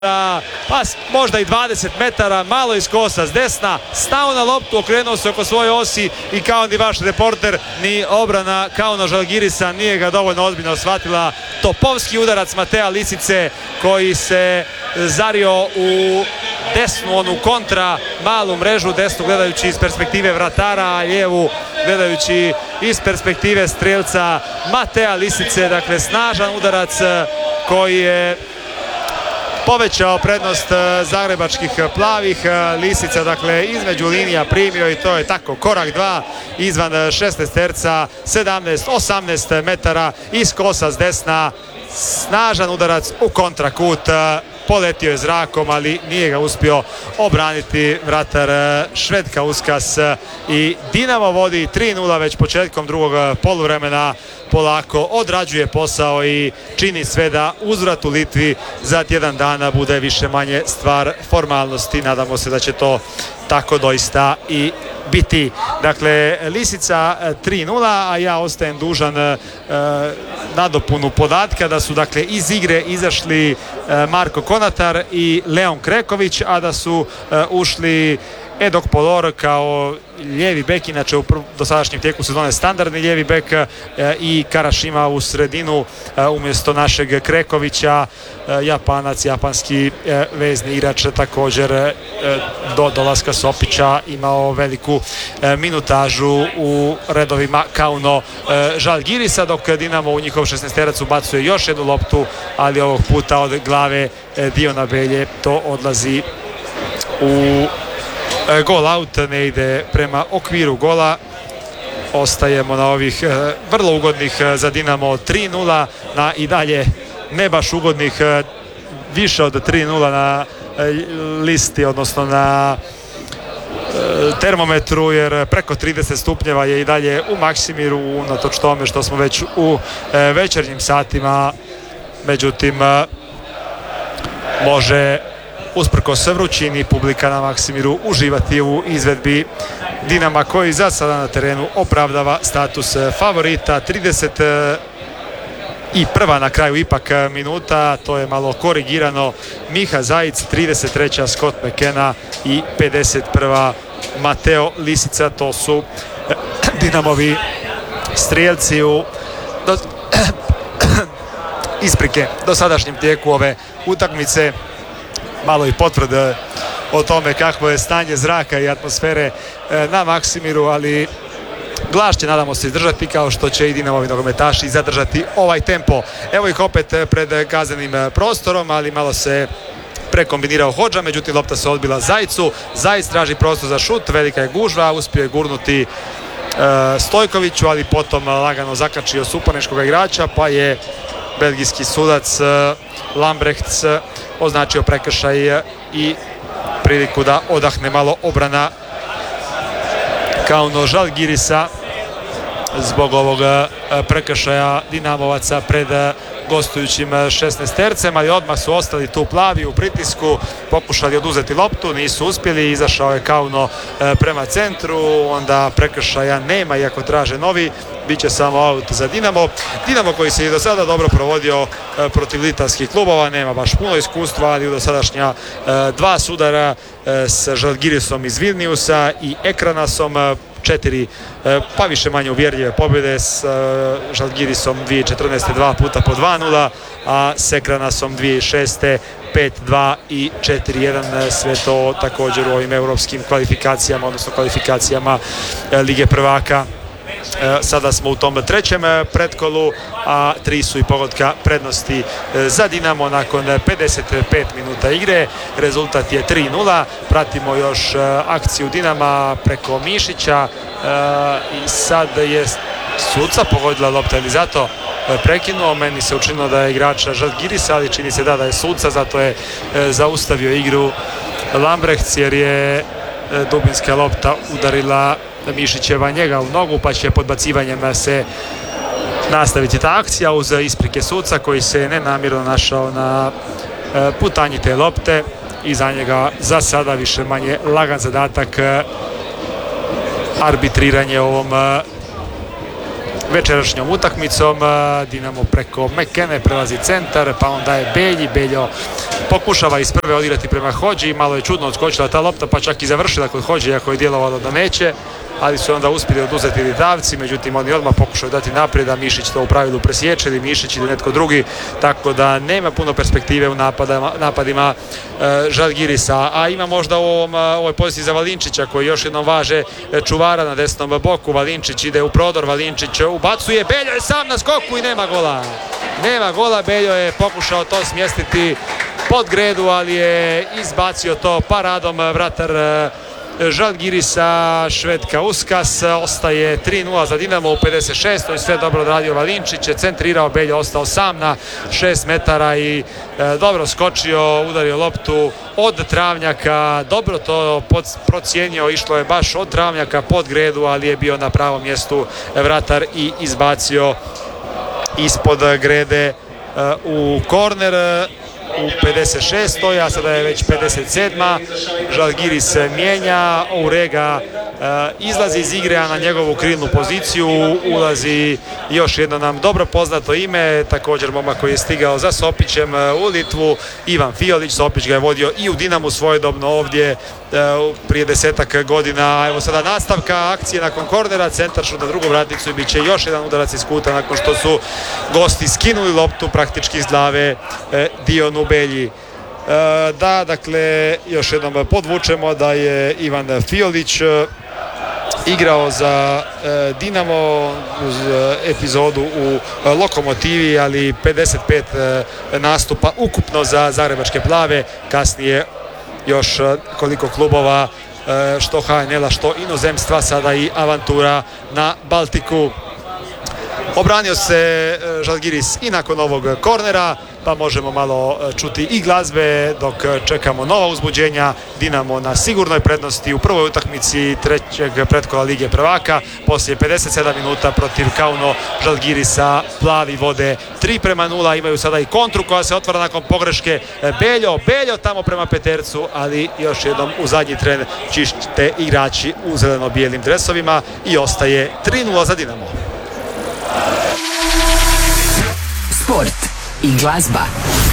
pa možda i 20 metara, malo iz kosa s desna, stao na loptu, okrenuo se oko svoje osi i kao ni vaš reporter, ni obrana Kauno Žalgirisa nije ga dovoljno ozbiljno shvatila. Topovski udarac Matea Lisice koji se zario u desnu, onu kontra malu mrežu, desnu gledajući iz perspektive vratara, a lijevu gledajući iz perspektive strelca Matea Lisice. Dakle, snažan udarac koji je povećao prednost zagrebačkih plavih. Lisica, dakle, između linija primio i to je tako korak 2 izvan 16 terca, 17-18 metara iz kosa s desna. Snažan udarac u kontrakut, poletio je zrakom, ali nije ga uspio obraniti vratar Šved Kauskas i Dinamo vodi 3:0 već početkom drugog poluvremena. Polako odrađuje posao i čini sve da uzvrat u Litvi za tjedan dana bude više manje stvar formalnosti. Nadamo se da će to tako doista i biti. Dakle, Lisica 3:0, a ja ostajem dužan nadopunu podatka da su, dakle, iz igre izašli Marko Konatar i Leon Kreković, a da su ušli Edok Polor kao lijevi bek, inače u dosadašnjem tijeku sezone standardni lijevi bek, i Karašima u sredinu umjesto našeg Krekovića, Japanac, japanski vezni igrač, također do dolaska Sopića imao veliku minutažu u redovima Kauno Žalgirisa, dok Dinamo u njihov 16-terac ubacuje još jednu loptu, ali ovog puta od glave Diona Belje to odlazi u gol out, ne ide prema okviru gola. Ostajemo na ovih vrlo ugodnih za Dinamo 3:0 na i dalje ne baš ugodnih više od 3:0 na listi, odnosno na termometru, jer preko 30 stupnjeva je i dalje u Maksimiru, unatoč tome što smo već u večernjim satima. Međutim, može usprkos vrućini publika na Maksimiru uživati u izvedbi Dinama, koji za sada na terenu opravdava status favorita. 31. na kraju ipak minuta, to je malo korigirano, Miha Zajic, 33. Scott McKenna i 51. Mateo Lisica. To su Dinamovi strijelci u isprike dosadašnjem tijeku ove utakmice. Malo i potvrde o tome kakvo je stanje zraka i atmosfere na Maksimiru, ali Glaš će, nadamo se, izdržati, kao što će i Dinamovi nogometaši zadržati ovaj tempo. Evo ih opet pred kaznenim prostorom, ali malo se prekombinirao Hodža, međutim lopta se odbila Zajcu. Zajic traži prostor za šut, velika je gužva, uspio je gurnuti Stojkoviću, ali potom lagano zakačio suparničkog igrača, pa je belgijski sudac Lambrechts označio prekršaj i priliku da odahne malo obrana Kauno Žalgirisa zbog ovog prekršaja Dinamovaca pred gostujućim 16 tercem, ali odmah su ostali tu plavi u pritisku, pokušali oduzeti loptu, nisu uspjeli, izašao je Kauno prema centru, onda prekršaja nema, iako traže novi, bit će samo out za Dinamo. Dinamo koji se i do sada dobro provodio protiv litavskih klubova, nema baš puno iskustva, ali u dosadašnja dva sudara s Žalgirisom iz Vilniusa i Ekranasom, 4 pa više manje uvjerljive pobjede, s Žalgirisom 2014. 2 puta po 2:0, a s Ekranasom 2006. 5-2 i 4-1, sve to također u ovim europskim kvalifikacijama, odnosno kvalifikacijama Lige prvaka. Sada smo u tom trećem pretkolu, a 3 su i pogotka prednosti za Dinamo nakon 55 minuta igre. Rezultat je 3:0. Pratimo još akciju Dinama preko Mišića i sad je suca pogodila lopta, ili zato prekinuo. Meni se učinilo da je igrača Žalgirisa, ali čini se da je suca, zato je zaustavio igru Lambrechts, jer je dubinska lopta udarila Mišićeva njega u nogu, pa će podbacivanjem se nastaviti ta akcija uz isprike suca, koji se nenamjerno našao na putanji te lopte i za njega za sada više manje lagan zadatak arbitriranje u ovom večerašnjom utakmicom. Dinamo preko Mekene prelazi centar, pa onda je Beljo pokušava iz prve odigrati prema Hodži, malo je čudno odskočila ta lopta, pa čak i završila kod Hodži, iako je djelovalo da neće, ali su onda uspjeli oduzeti Litavci, međutim oni odmah pokušaju dati naprijed, a Mišić to u pravilu presječe, ili Mišić ili netko drugi, tako da nema puno perspektive u napadima Žalgirisa, a ima možda u ovoj poziciji za Valinčića, koji još jednom važe čuvara na desnom boku. Valinčić ide u prodor, Valinčić ubacuje, Beljo je sam na skoku i nema gola. Beljo je pokušao to smjestiti pod gredu, ali je izbacio to paradom vratar Žalgirisa, Švedka Uskas. Ostaje 3-0 za Dinamo u 56. Sve dobro odradio Valinčić, je centrirao, Beljo ostao sam na 6 metara i dobro skočio, udario loptu od travnjaka, dobro to procijenio, išlo je baš od travnjaka pod gredu, ali je bio na pravom mjestu vratar i izbacio ispod grede u korner. U 56. a sada je već 57. Žalgiris mijenja, Urega izlazi iz igre, a na njegovu krilnu poziciju ulazi još jedno nam dobro poznato ime, također momak koji je stigao za Sopićem u Litvu, Ivan Fiolić. Sopić ga je vodio i u Dinamu svojedobno ovdje prije 10-ak godina. Evo sada nastavka akcije nakon kornera, centar šut na drugu vratnicu i bit će još jedan udarac iz kuta nakon što su gosti skinuli loptu praktički iz glave Dionu Belji. Dakle, još jednom podvučemo da je Ivan Fiolić igrao za Dinamo uz epizodu u Lokomotivi, ali 55 nastupa ukupno za zagrebačke plave, kasnije još koliko klubova, što HNL-a, što inozemstva, sada i avantura na Baltiku. Obranio se Žalgiris i nakon ovog kornera, pa možemo malo čuti i glazbe dok čekamo nova uzbuđenja. Dinamo na sigurnoj prednosti u prvoj utakmici trećeg pretkola Lige prvaka. Poslije 57 minuta protiv Kauno Žalgirisa plavi vode 3-0. Imaju sada i kontru koja se otvara nakon pogreške. Beljo tamo prema petercu, ali još jednom u zadnji tren čište igrači u zeleno-bijelim dresovima i ostaje 3-0 za Dinamo. Sport i glazba.